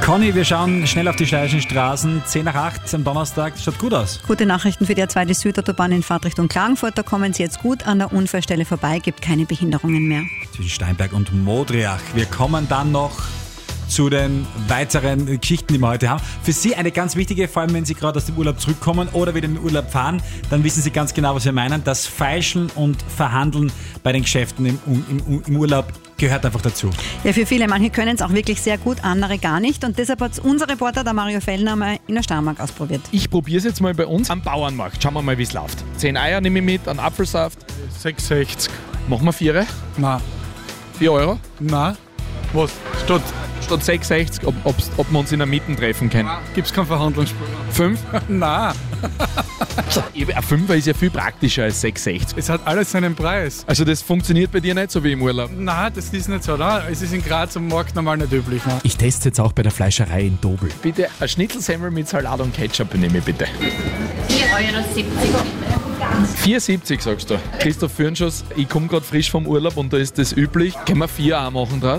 Conny, wir schauen schnell auf die steirischen Straßen. 7:10 am Donnerstag, schaut gut aus. Gute Nachrichten für die A2 Südautobahn in Fahrtrichtung Klagenfurt. Da kommen Sie jetzt gut an der Unfallstelle vorbei, gibt keine Behinderungen mehr. Zwischen Steinberg und Modriach. Wir kommen dann noch zu den weiteren Geschichten, die wir heute haben. Für Sie eine ganz wichtige, vor allem wenn Sie gerade aus dem Urlaub zurückkommen oder wieder in den Urlaub fahren, dann wissen Sie ganz genau, was wir meinen. Das Feilschen und Verhandeln bei den Geschäften im Urlaub gehört einfach dazu. Ja, für viele, manche können es auch wirklich sehr gut, andere gar nicht. Und deshalb hat unser Reporter, der Mario Fellner, mal in der Steiermark ausprobiert. Ich probiere es jetzt mal bei uns am Bauernmarkt. Schauen wir mal, wie es läuft. 10 Eier nehme ich mit, einen Apfelsaft. 6,60. Machen wir 4? Nein. 4 Euro? Nein. Was? Statt Statt 6,60, ob wir uns in der Mitte treffen können. gibt es keinen Verhandlungsspielraum. 5? Nein. Ein 5er ist ja viel praktischer als 6,60. Es hat alles seinen Preis. Also das funktioniert bei dir nicht so wie im Urlaub? Nein, das ist nicht so, oder? Es ist in Graz am Markt normal nicht üblich. Ne? Ich teste jetzt auch bei der Fleischerei in Dobel. Bitte ein Schnittelsemmel mit Salat und Ketchup nehme ich bitte. 4,70 4,70 sagst du. Christoph Fürnschuss, ich komme gerade frisch vom Urlaub und da ist das üblich. Können wir 4 auch machen draus?